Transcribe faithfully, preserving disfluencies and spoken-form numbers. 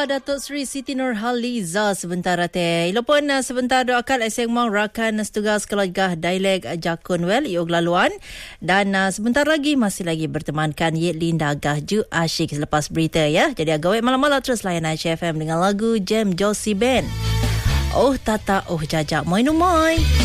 Datuk Seri Siti Nurhaliza sebentar teh. Ilapun sebentar doakan eseng mang rakan setugas keluarga dialek Jakun Well iog laluan dan uh, sebentar lagi masih lagi bertemankan Yet Linda Gahju asyik selepas berita ya. Jadi agak malam-malam terus layan Aisyah F M dengan lagu Jam Josie Band. Oh tata oh jajak moi no moi.